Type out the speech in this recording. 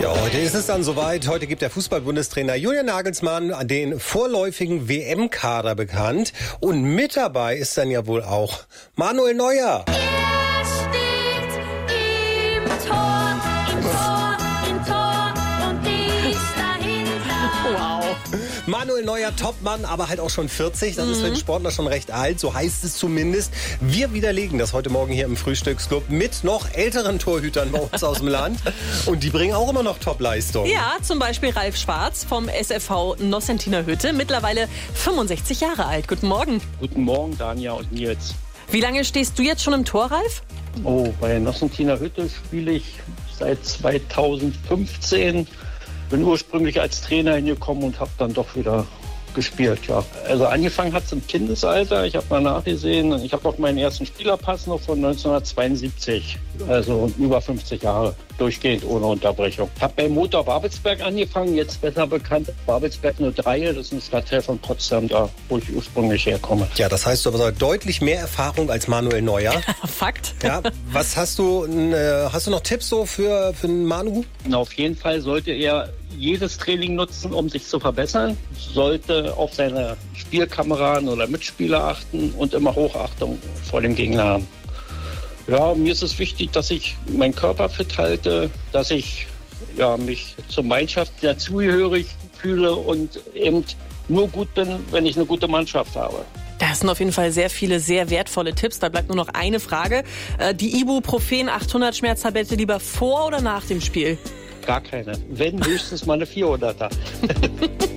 Ja, heute ist es dann soweit. Heute gibt der Fußball-Bundestrainer Julian Nagelsmann den vorläufigen WM-Kader bekannt. Und mit dabei ist dann ja wohl auch Manuel Neuer. Er steht im Tor und ich dahinter. Wow. Manuel Neuer, Topmann, aber halt auch schon 40. Das ist für den Sportler schon recht alt, so heißt es zumindest. Wir widerlegen das heute Morgen hier im Frühstücksclub mit noch älteren Torhütern bei uns aus dem Land. Und die bringen auch immer noch Top-Leistung. Ja, zum Beispiel Ralf Schwarz vom SFV Nossentiner Hütte, mittlerweile 65 Jahre alt. Guten Morgen. Guten Morgen, Danja und Nils. Wie lange stehst du jetzt schon im Tor, Ralf? Oh, bei Nossentiner Hütte spiele ich seit 2015. Bin ursprünglich als Trainer hingekommen und habe dann doch wieder gespielt, ja. Also angefangen hat es im Kindesalter. Ich habe mal nachgesehen. Ich habe auch meinen ersten Spielerpass noch von 1972. Also über 50 Jahre durchgehend ohne Unterbrechung. Habe bei Motor Babelsberg angefangen, jetzt besser bekannt Babelsberg 03. Das ist ein Stadtteil von Potsdam, da wo ich ursprünglich herkomme. Ja, das heißt, du hast deutlich mehr Erfahrung als Manuel Neuer. Fakt. Ja, was hast du noch Tipps so für den Manu? Na, auf jeden Fall sollte er jedes Training nutzen, um sich zu verbessern, sollte auf seine Spielkameraden oder Mitspieler achten und immer Hochachtung vor dem Gegner haben. Ja, mir ist es wichtig, dass ich meinen Körper fit halte, dass ich mich zur Mannschaft dazugehörig fühle und eben nur gut bin, wenn ich eine gute Mannschaft habe. Das sind auf jeden Fall sehr viele, sehr wertvolle Tipps. Da bleibt nur noch eine Frage. Die Ibuprofen 800 Schmerztablette lieber vor oder nach dem Spiel? Gar keine. Wenn, höchstens mal eine 400er.